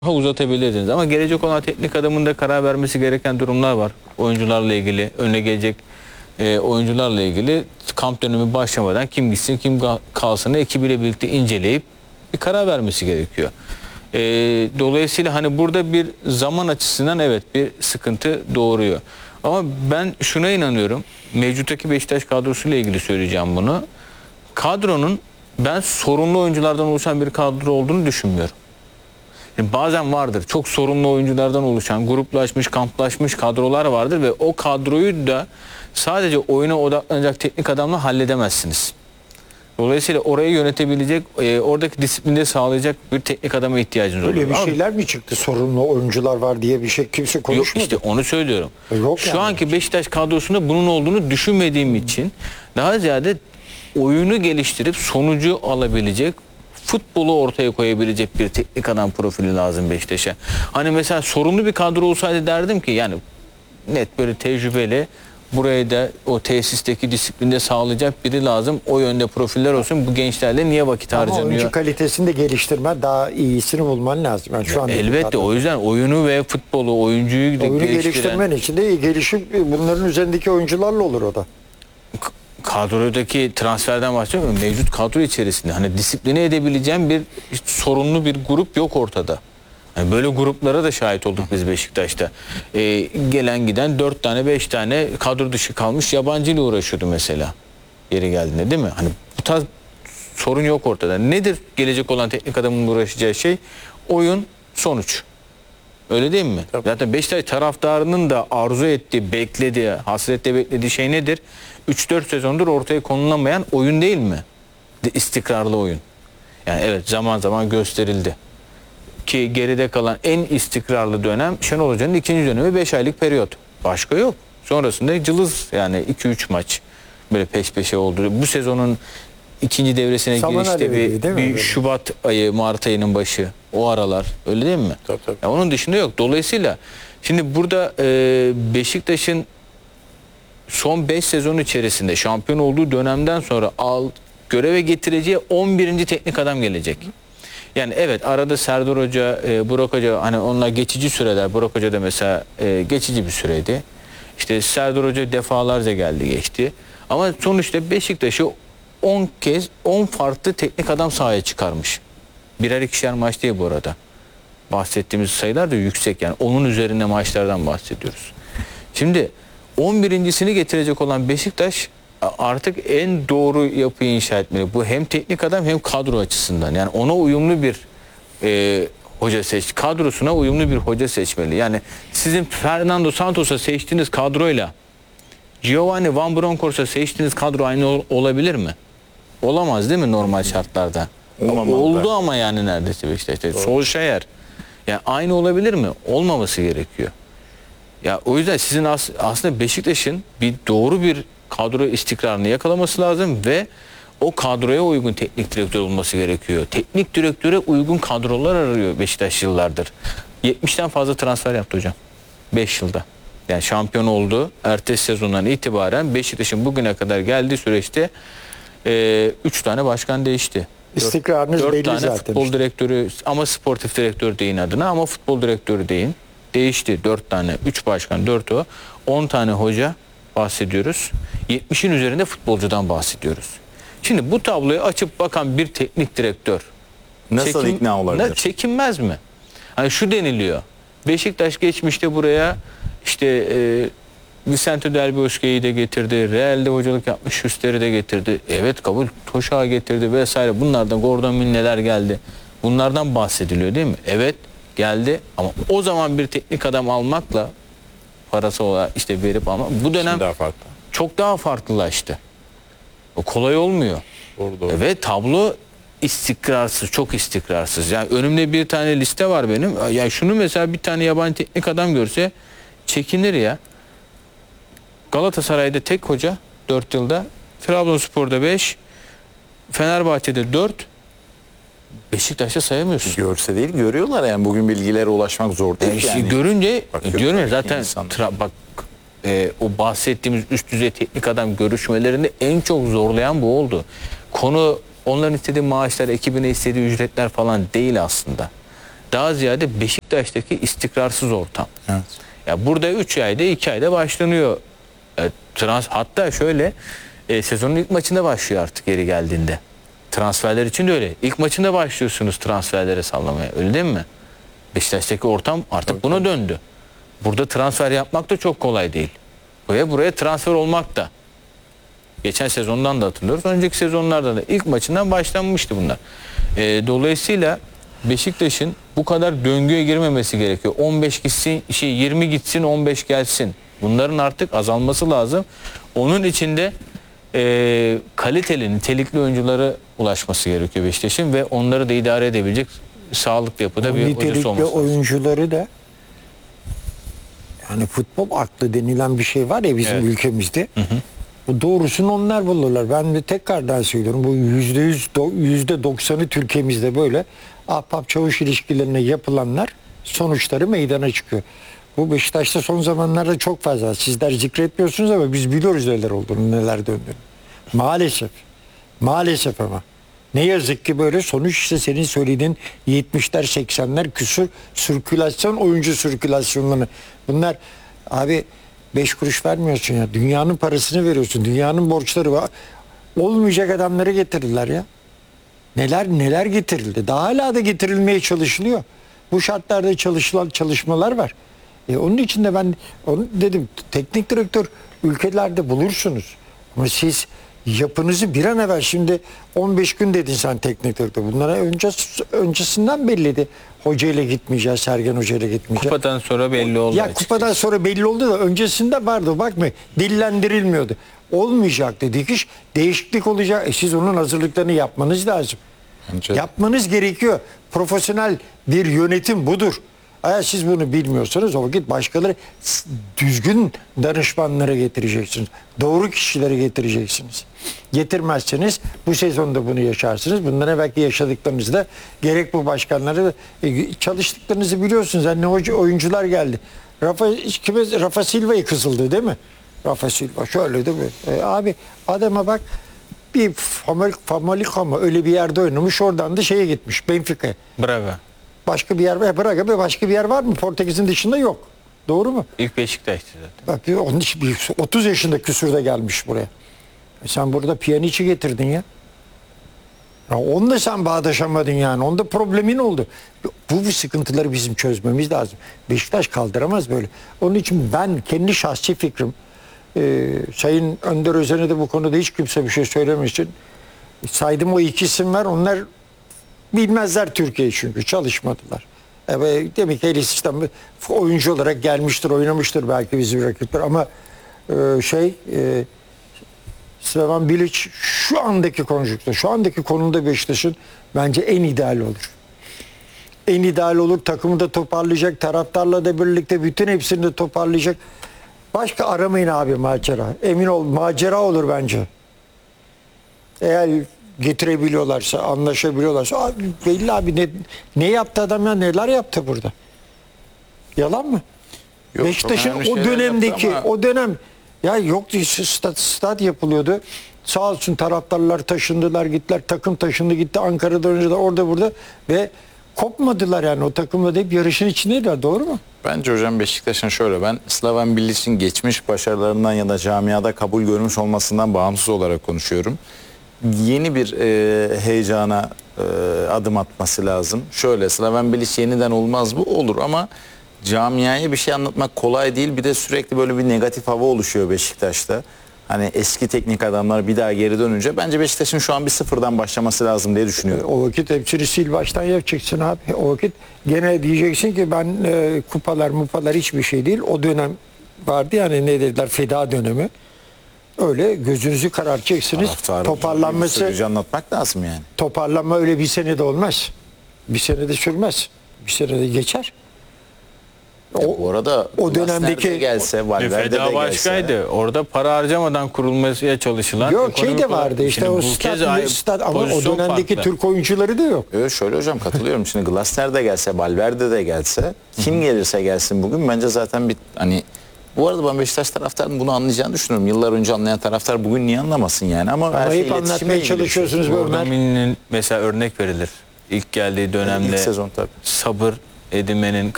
uzatabilirdiniz. Ama gelecek olan teknik adamın da karar vermesi gereken durumlar var. Oyuncularla ilgili, önüne gelecek oyuncularla ilgili kamp dönemi başlamadan kim gitsin kim kalsın ekibiyle birlikte inceleyip bir karar vermesi gerekiyor. Dolayısıyla hani burada bir zaman açısından evet bir sıkıntı doğuruyor. Ama ben şuna inanıyorum. Mevcuttaki Beşiktaş kadrosuyla ilgili söyleyeceğim bunu. Kadronun ben sorunlu oyunculardan oluşan bir kadro olduğunu düşünmüyorum. Yani bazen vardır çok sorunlu oyunculardan oluşan, gruplaşmış, kamplaşmış kadrolar vardır ve o kadroyu da sadece oyuna odaklanacak teknik adamla halledemezsiniz. Dolayısıyla orayı yönetebilecek, oradaki disiplinde sağlayacak bir teknik adama ihtiyacınız olur. Öyle bir şeyler mi çıktı? Sorunlu oyuncular var diye bir şey kimse konuşmadı. Yok işte onu söylüyorum. Yok Şu yani. anki Beşiktaş kadrosunda bunun olduğunu düşünmediğim için daha ziyade oyunu geliştirip sonucu alabilecek, futbolu ortaya koyabilecek bir teknik adam profili lazım Beşiktaş'a. Hani mesela sorunlu bir kadro olsaydı derdim ki yani net böyle tecrübeli burayı da o tesisteki disiplinde sağlayacak biri lazım. O yönde profiller olsun. Bu gençlerle niye vakit Ama harcanıyor? oyuncu kalitesini de geliştirmen, daha iyisini bulman lazım. Yani şu anda Elbette o yüzden oyunu ve futbolu, oyuncuyu da oyunu geliştiren geliştirmen için de gelişim bunların üzerindeki oyuncularla olur o da. kadrodaki transferden bahsediyorum. Mevcut kadro içerisinde hani disipline edebileceğim bir sorunlu bir grup yok ortada. Yani böyle gruplara da şahit olduk biz Beşiktaş'ta. Gelen giden 4 tane 5 tane kadro dışı kalmış yabancıyla uğraşıyordu mesela. Yeri geldiğinde değil mi? Hani bu tarz sorun yok ortada. Nedir gelecek olan teknik adamın uğraşacağı şey? Oyun, sonuç. Öyle değil mi? Tabii. Zaten Beşiktaş taraftarının da arzu ettiği, beklediği, hasretle beklediği şey nedir? 3-4 sezondur ortaya konulamayan oyun değil mi? İstikrarlı oyun. Yani evet zaman zaman gösterildi. Ki geride kalan en istikrarlı dönem Şenol Hoca'nın ikinci dönemi 5 aylık periyot. Başka yok. Sonrasında cılız yani 2-3 maç böyle peş peşe oldu. Bu sezonun ikinci devresine Saman girişte alevi değil mi? bir Şubat ayı, Mart ayının başı. O aralar. Öyle değil mi? Tabii, tabii. Ya onun dışında yok. Dolayısıyla şimdi burada Beşiktaş'ın son 5 sezon içerisinde şampiyon olduğu dönemden sonra göreve getireceği 11. teknik adam gelecek. Yani evet arada Serdar Hoca, Burak Hoca hani onlar geçici süreler. Burak Hoca da mesela geçici bir süreydi. İşte Serdar Hoca defalarca geldi geçti. Ama sonuçta Beşiktaş'ı 10 kez 10 farklı teknik adam sahaya çıkarmış. Birer ikişer maç değil bu arada. Bahsettiğimiz sayılar da yüksek yani. Onun üzerinde maçlardan bahsediyoruz. Şimdi 11.sini getirecek olan Beşiktaş artık en doğru yapıyı inşa etmeli. Bu hem teknik adam hem kadro açısından. Yani ona uyumlu bir hoca kadrosuna uyumlu bir hoca seçmeli. Yani sizin Fernando Santos'a seçtiğiniz kadroyla Giovanni Van Bronckhorst'a seçtiğiniz kadro aynı olabilir mi? Olamaz değil mi normal şartlarda? Oldu ama yani neredeyse Beşiktaş'ta. Solskjaer. Yani aynı olabilir mi? Olmaması gerekiyor. Ya o yüzden sizin aslında Beşiktaş'ın bir doğru bir kadro istikrarını yakalaması lazım ve o kadroya uygun teknik direktör olması gerekiyor. Teknik direktöre uygun kadrolar arıyor Beşiktaş yıllardır. 70'ten fazla transfer yaptı hocam. 5 yılda. Yani şampiyon oldu. Ertesi sezondan itibaren Beşiktaş'ın bugüne kadar geldiği süreçte 3 tane başkan değişti. İstikrarınız 4 belli tane zaten. futbol işte. direktörü ama sportif direktör deyin adına ama futbol direktörü deyin. Değişti 4 tane, 3 başkan, 4 o. 10 tane hoca bahsediyoruz. 70'in üzerinde futbolcudan bahsediyoruz. Şimdi bu tabloyu açıp bakan bir teknik direktör Nasıl ikna olabilir? Çekinmez mi? Hani şu deniliyor. Beşiktaş geçmişte buraya işte Vicente Del Bosque'yi de getirdi. Real'de hocalık yapmış Schuster'i de getirdi. Evet kabul. Toşak'ı getirdi vesaire. Bunlardan Gordon Milne'ler geldi. Bunlardan bahsediliyor değil mi? Evet geldi ama o zaman bir teknik adam almakla parası olarak işte verip ama bu dönem Daha farklı. çok daha farklılaştı. O kolay olmuyor. Doğru. Ve tablo istikrarsız, çok istikrarsız. Yani önümde bir tane liste var benim. Ya şunu mesela bir tane yabancı teknik adam görse çekinir ya. Galatasaray'da tek hoca 4 yılda, Trabzonspor'da 5, Fenerbahçe'de 4, Beşiktaş'ta sayamıyorsun. Görse değil görüyorlar yani bugün bilgilere ulaşmak zor değil. İşte yani. görünce Bak, diyorum ya görüyor zaten insanlar. o bahsettiğimiz üst düzey teknik adam görüşmelerinde en çok zorlayan bu oldu. Konu onların istediği maaşlar, ekibine istediği ücretler falan değil aslında. daha ziyade Beşiktaş'taki istikrarsız ortam. Evet. Ya burada 3 ayda 2 ayda başlanıyor. Hatta şöyle sezonun ilk maçında başlıyor artık geri geldiğinde. Transferler için de öyle. İlk maçında başlıyorsunuz transferlere sallamaya. Öyle değil mi? Beşiktaş'taki ortam artık buna döndü. Burada transfer yapmak da çok kolay değil. Buraya transfer olmak da. Geçen sezondan da hatırlıyoruz. Önceki sezonlarda da ilk maçından başlanmıştı bunlar. Dolayısıyla Beşiktaş'ın bu kadar döngüye girmemesi gerekiyor. 15 gitsin, 20 gitsin, 15 gelsin. Bunların artık azalması lazım. Onun için de kaliteli, nitelikli oyunculara ulaşması gerekiyor Beşiktaş'ın ve onları da idare edebilecek sağlıklı yapıda bir hocası Nitelikli olması lazım. oyuncuları da, yani futbol aklı denilen bir şey var ya bizim Evet. ülkemizde. Bu doğrusunu onlar bulurlar. Ben de tekrardan söylüyorum. Bu %90'ı Türkiye'mizde böyle ahbap çavuş ilişkilerine yapılanlar sonuçları meydana çıkıyor. Bu Beşiktaş'ta son zamanlarda çok fazla. Sizler zikretmiyorsunuz ama biz biliyoruz neler olduğunu, neler döndüğünü. Maalesef. Maalesef ama. Ne yazık ki böyle sonuç işte senin söylediğin 70'ler 80'ler küsur sirkülasyon, oyuncu sirkülasyonlarını. Bunlar abi 5 kuruş vermiyorsun ya. Dünyanın parasını veriyorsun. Dünyanın borçları var. Olmayacak adamları getirdiler ya. Neler getirildi. Daha hala da getirilmeye çalışılıyor. Bu şartlarda çalışmalar var. Onun için de ben onu dedim, teknik direktör ülkelerde bulursunuz. Ama siz yapınızı bir an evvel, şimdi 15 gün dedin sen teknik direktör. Bunlara öncesinden belliydi. Hoca ile gitmeyeceğiz, Sergen Hoca ile gitmeyeceğiz. Kupadan sonra belli oldu. Ya açıkçası. kupadan sonra belli oldu da öncesinde vardı, bakma, dillendirilmiyordu. Olmayacaktı dikiş, değişiklik olacak. Siz onun hazırlıklarını yapmanız lazım. Bence- Yapmanız gerekiyor. Profesyonel bir yönetim budur. Eğer siz bunu bilmiyorsanız o vakit başkaları, düzgün danışmanlara getireceksiniz. Doğru kişileri getireceksiniz. Getirmezseniz bu sezonda bunu yaşarsınız. Bunlara belki yaşadıklarınızda gerek bu başkanları çalıştıklarınızı biliyorsunuz. Yani oyuncular geldi. Rafa Silva'yı kızıldı değil mi? Rafa Silva şöyle değil mi? Abi adama bak, bir Famalicão mı öyle bir yerde oynamış, oradan da şeye gitmiş, Benfica'ya. Bravo. Başka bir yer var. Braga, başka bir yer var mı? Portekiz'in dışında yok. Doğru mu? İlk Beşiktaş'tı zaten. Bak onun için 30 yaşında küsürde gelmiş buraya. Sen burada Pjanic'i getirdin ya. Ya onunla sen bağdaşamadın yani. Onda problemin oldu. Bu sıkıntıları bizim çözmemiz lazım. Beşiktaş kaldıramaz böyle. Onun için ben kendi şahsi fikrim, Sayın Önder Özen'e de bu konuda hiç kimse bir şey söylemesin. Saydım o iki isim var. Onlar bilmezler Türkiye'yi çünkü çalışmadılar. Demek ki Elis İslam oyuncu olarak gelmiştir, oynamıştır belki bizim rakipler ama Slaven Bilic şu andaki konjükte, şu andaki konumda Beşiktaş'ın bence en ideal olur. En ideal olur. Takımı da toparlayacak, taraftarla da birlikte bütün hepsini de toparlayacak. Başka aramayın abi macera. Emin ol macera olur bence. Eğer getirebiliyorlarsa, anlaşabiliyorlarsa. Abi belli abi, ne yaptı adam ya, neler yaptı burada? Yalan mı? Yok, Beşiktaş'ın çok önemli o şeyler dönemdeki, yaptı ama- o dönem ya yoktu, stat yapılıyordu. Sağ olsun taraftarlar taşındılar gittiler, takım taşındı gitti, Ankara'dan önce de orada burada ve kopmadılar yani, o takımla da hep yarışın içindeydiler, doğru mu? Bence hocam Beşiktaş'ın şöyle, ben Slaven Bilic'in geçmiş başarılarından ya da camiada kabul görmüş olmasından bağımsız olarak konuşuyorum. Yeni bir heyecana adım atması lazım. Şöyle, Slaven Bilic yeniden olmaz bu, olur ama camiaya bir şey anlatmak kolay değil. Bir de sürekli böyle bir negatif hava oluşuyor Beşiktaş'ta. Hani eski teknik adamlar bir daha geri dönünce bence Beşiktaş'ın şu an bir sıfırdan başlaması lazım diye düşünüyorum. O vakit hepsini sil baştan yapacaksın abi. O vakit gene diyeceksin ki ben kupalar hiçbir şey değil. O dönem vardı yani, ne dediler, feda dönemi. Öyle gözünüzü karartacaksınız. Süreci anlatmak lazım yani. Toparlanma öyle bir senede olmaz. Bir senede sürmez. Bir senede geçer. Bu arada o dönemdeki Glasner de gelse, Valverde de Feda gelse. başkaydı. Orada para harcamadan kurulmasıya çalışılan. yok şey de ekonomik vardı olarak- işte Şimdi o bu kez stat ama o pozisyon dönemdeki farklı. Türk oyuncuları da yok. Şöyle hocam, katılıyorum. Şimdi Glasner de gelse, Valverde de gelse, kim gelirse gelsin bugün bence zaten bir, hani bu arada ben Beşiktaş taraftarının bunu anlayacağını düşünüyorum. Yıllar önce anlayan taraftar bugün niye anlamasın yani, ama her şey hep iletişimle anlatmaya ilgili bir şey. çalışıyorsunuz be Ömer. Orada Milli'nin mesela örnek verilir. ilk geldiği dönemde İlk sezon tabii. sabır edinmenin,